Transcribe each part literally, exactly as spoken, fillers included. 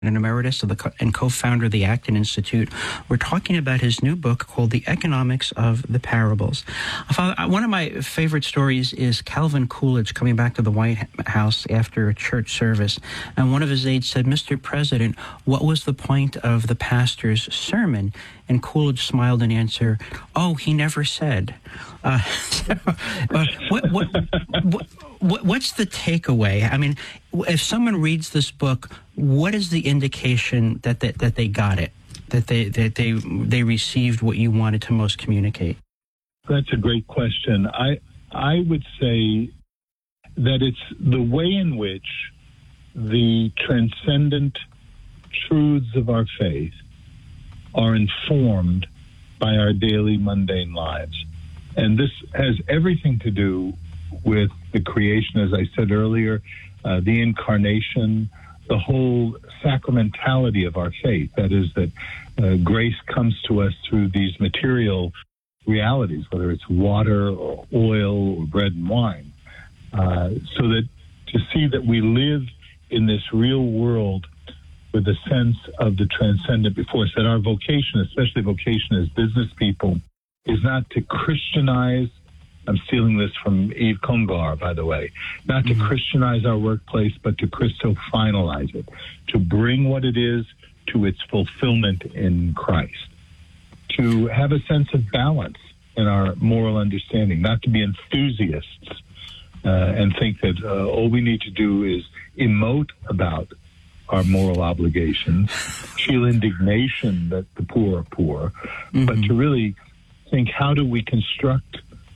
an emeritus of the co- and co-founder of the Acton Institute. We're talking about his new book called The Economics of the Parables. Father, one of my favorite stories is Calvin Coolidge coming back to the White House after a church service, and one of his aides said, "Mister President, what was the point of the pastor's sermon?" And Coolidge smiled and answered, "Oh, he never said." Uh, so, uh, what, what, what, what, what's the takeaway? I mean, if someone reads this book, what is the indication that they, that they got it, that they that they they received what you wanted to most communicate? That's a great question. I I would say that it's the way in which the transcendent truths of our faith are informed by our daily mundane lives. And this has everything to do with the creation, as I said earlier, uh, the incarnation, the whole sacramentality of our faith. That is, that uh, grace comes to us through these material realities, whether it's water or oil or bread and wine. Uh, so that to see that we live in this real world with a sense of the transcendent before us, that our vocation, especially vocation as business people, is not to Christianize. I'm stealing this from Yves Congar, by the way, not to mm-hmm. Christianize our workplace, but to Christo-finalize it, to bring what it is to its fulfillment in Christ, to have a sense of balance in our moral understanding, not to be enthusiasts uh, and think that uh, all we need to do is emote about our moral obligations, feel indignation that the poor are poor, mm-hmm. but to really think, how do we construct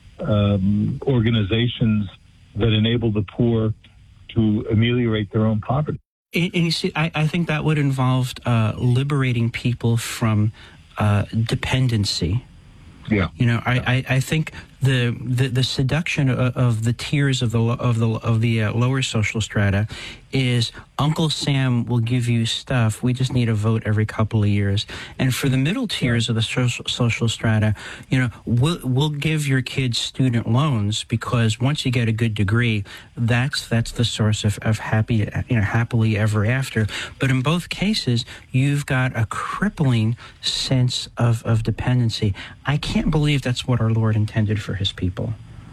um, organizations that enable the poor to ameliorate their own poverty? And, and you see, I, I think that would involve uh, liberating people from uh, dependency. Yeah, you know, I, I, I think the, the the seduction of, of the tiers of the of the of the uh, lower social strata is Uncle Sam will give you stuff. We just need a vote every couple of years. And for the middle tiers of the social, social strata, you know, we'll we'll give your kids student loans because once you get a good degree, that's that's the source of, of happy you know happily ever after. But in both cases, you've got a crippling sense of, of dependency. I can't believe that's what our Lord intended for his people.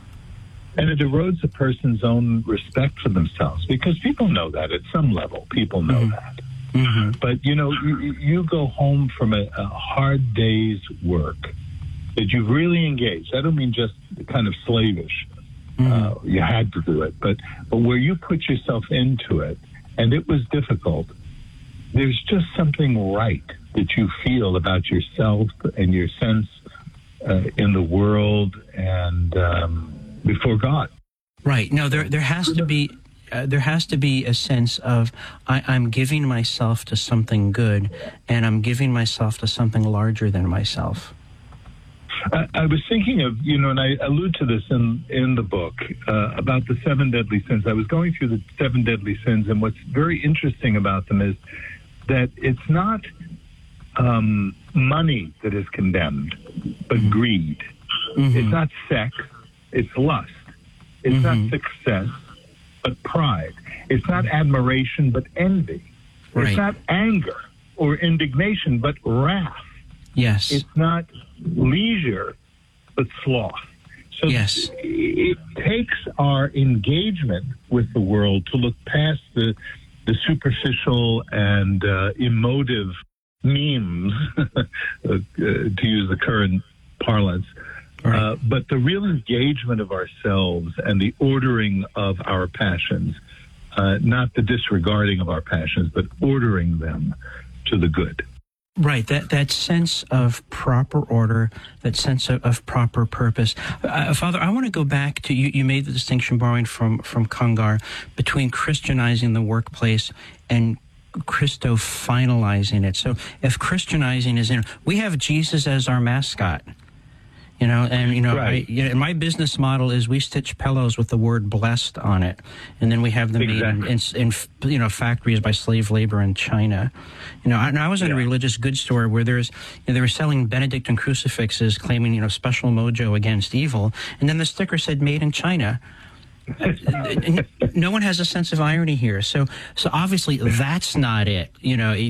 And it erodes a person's own respect for themselves, because people know that at some level. People know mm-hmm. that. Mm-hmm. But, you know, you, you go home from a, a hard day's work that you've really engaged. I don't mean just kind of slavish. Mm-hmm. Uh, you had to do it. But, but where you put yourself into it, and it was difficult, there's just something right that you feel about yourself and your sense uh, in the world and um, before God. Right. No, there there has to be uh, there has to be a sense of I, I'm giving myself to something good, and I'm giving myself to something larger than myself. I, I was thinking of, you know, and I allude to this in, in the book, uh, about the seven deadly sins. I was going through the seven deadly sins, and what's very interesting about them is that it's not um, money that is condemned, but mm-hmm. greed. Mm-hmm. It's not sex, it's lust. It's mm-hmm. not success, but pride. It's not admiration, but envy. Right. It's not anger or indignation, but wrath. Yes. It's not leisure, but sloth. So yes. it takes our engagement with the world to look past the the superficial and uh, emotive memes, uh, to use the current parlance, right. uh, but the real engagement of ourselves and the ordering of our passions, uh, not the disregarding of our passions, but ordering them to the good. Right, that that sense of proper order, that sense of, of proper purpose. Uh, Father, I want to go back to, you, you made the distinction, borrowing from, from Congar, between Christianizing the workplace and Christo-finalizing it. So if Christianizing is in, we have Jesus as our mascot. You know, and, you know, right. I, you know, my business model is we stitch pillows with the word blessed on it. And then we have them exactly. made in, in, in, you know, factories by slave labor in China. You know, I, I was in yeah. a religious goods store where there's, you know, they were selling Benedictine crucifixes claiming, you know, special mojo against evil. And then the sticker said made in China. no one has a sense of irony here. So, so obviously that's not it. You know,